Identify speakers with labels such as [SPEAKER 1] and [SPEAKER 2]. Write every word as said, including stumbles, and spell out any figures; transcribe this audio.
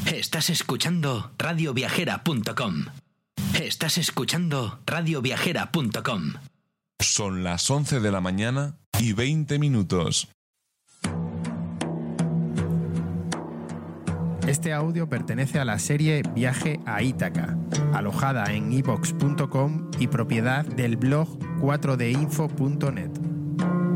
[SPEAKER 1] Estás escuchando radio viajera punto com. Estás escuchando radio viajera punto com.
[SPEAKER 2] Son las once de la mañana y veinte minutos.
[SPEAKER 3] Este audio pertenece a la serie Viaje a Ítaca, alojada en i vox punto com y propiedad del blog cuatro d info punto net.